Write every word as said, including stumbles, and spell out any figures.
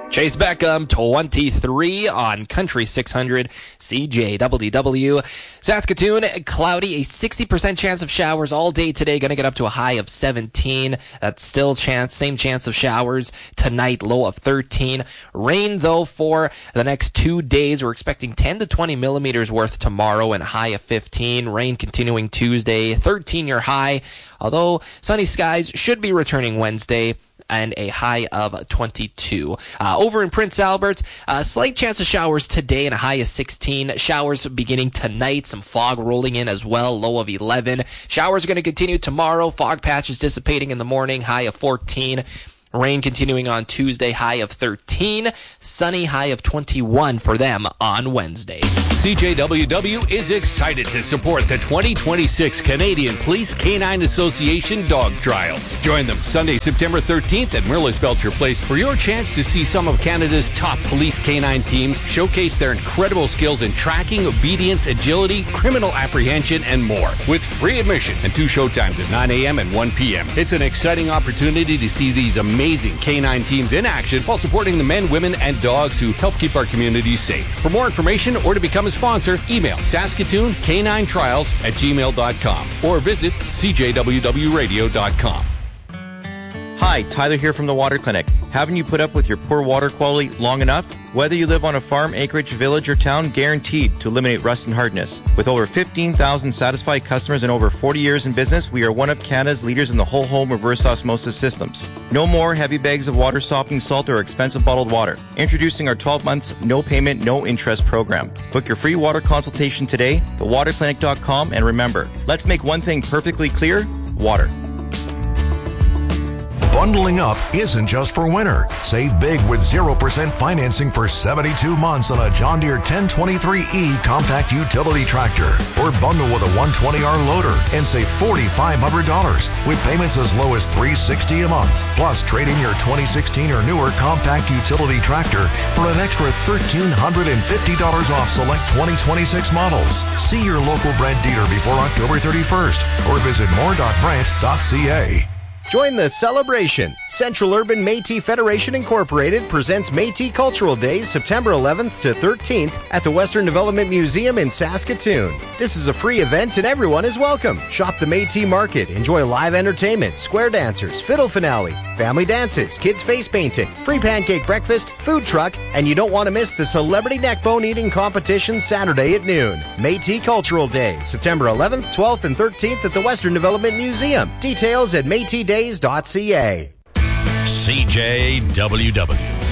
Chase Beckham, twenty-three on Country six hundred, C J W W. Saskatoon, cloudy, a sixty percent chance of showers all day today. Going to get up to a high of seventeen. That's still chance, same chance of showers tonight, low of thirteen. Rain, though, for the next two days. We're expecting ten to twenty millimeters worth tomorrow and a high of fifteen. Rain continuing Tuesday, thirteen your high. Although sunny skies should be returning Wednesday, and a high of twenty-two. Uh, over in Prince Albert, a slight chance of showers today and a high of sixteen. Showers beginning tonight, some fog rolling in as well, low of eleven. Showers are going to continue tomorrow. Fog patches dissipating in the morning, high of fourteen. Rain continuing on Tuesday, high of thirteen. Sunny, high of twenty-one for them on Wednesday. C J W W is excited to support the twenty twenty-six Canadian Police Canine Association Dog Trials. Join them Sunday, September thirteenth at Mirlis Belcher Place for your chance to see some of Canada's top police canine teams showcase their incredible skills in tracking, obedience, agility, criminal apprehension, and more. With free admission and two showtimes at nine a.m. and one p.m. It's an exciting opportunity to see these amazing canine teams in action while supporting the men, women, and dogs who help keep our communities safe. For more information or to become a sponsor, email Saskatoon Canine Trials at gmail dot com or visit c j w w radio dot com. Hi, Tyler here from the Water Clinic. Haven't you put up with your poor water quality long enough? Whether you live on a farm, acreage, village, or town, guaranteed to eliminate rust and hardness. With over fifteen thousand satisfied customers and over forty years in business, we are one of Canada's leaders in the whole home reverse osmosis systems. No more heavy bags of water softening salt or expensive bottled water. Introducing our twelve months, no payment, no interest program. Book your free water consultation today, the water clinic dot com, and remember, let's make one thing perfectly clear, water. Bundling up isn't just for winter. Save big with zero percent financing for seventy-two months on a John Deere ten twenty-three E compact utility tractor. Or bundle with a one twenty R loader and save four thousand five hundred dollars with payments as low as three hundred sixty dollars a month. Plus, trade in your twenty sixteen or newer compact utility tractor for an extra one thousand three hundred fifty dollars off select twenty twenty-six models. See your local Brent dealer before October thirty-first or visit more dot brent dot c a. Join the celebration. Central Urban Métis Federation Incorporated presents Métis Cultural Days September eleventh to thirteenth at the Western Development Museum in Saskatoon. This is a free event and everyone is welcome. Shop the Métis Market, enjoy live entertainment, square dancers, fiddle finale, family dances, kids face painting, free pancake breakfast, food truck, and you don't want to miss the celebrity neckbone eating competition Saturday at noon. Métis Cultural Days September eleventh, twelfth, and thirteenth at the Western Development Museum. Details at métis days dot c a. C J W W.